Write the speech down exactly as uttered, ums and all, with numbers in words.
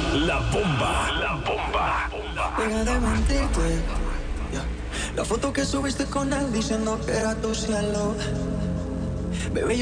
La bomba. La bomba. Deja de mentirte. Yeah. La foto que subiste con él diciendo que era tu cielo. Bebé,